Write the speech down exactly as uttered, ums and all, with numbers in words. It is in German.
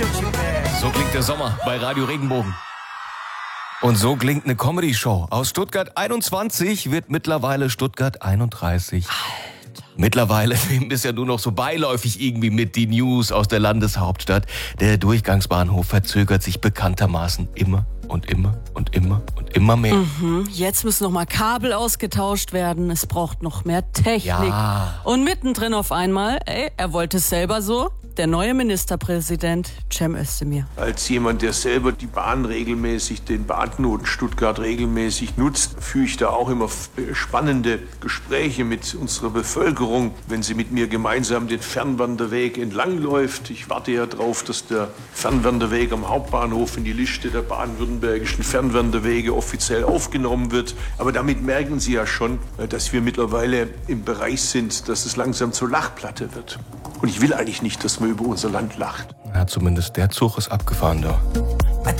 So klingt der Sommer bei Radio Regenbogen. Und so klingt eine Comedy-Show. Aus Stuttgart einundzwanzig wird mittlerweile Stuttgart einunddreißig. Alter. Mittlerweile nehmen es ja nur noch so beiläufig irgendwie mit die News aus der Landeshauptstadt. Der Durchgangsbahnhof verzögert sich bekanntermaßen immer und immer und immer und immer mehr. Mhm. Jetzt müssen noch mal Kabel ausgetauscht werden. Es braucht noch mehr Technik. Ja. Und mittendrin auf einmal, ey, er wollte es selber so, der neue Ministerpräsident Cem Özdemir. Als jemand, der selber die Bahn regelmäßig, den Bahnknoten Stuttgart regelmäßig nutzt, führe ich da auch immer spannende Gespräche mit unserer Bevölkerung, wenn sie mit mir gemeinsam den Fernwanderweg entlangläuft. Ich warte ja drauf, dass der Fernwanderweg am Hauptbahnhof in die Liste der baden-württembergischen Fernwanderwege offiziell aufgenommen wird. Aber damit merken Sie ja schon, dass wir mittlerweile im Bereich sind, dass es langsam zur Lachplatte wird. Und ich will eigentlich nicht, dass man über unser Land lacht. Ja, zumindest der Zug ist abgefahren da.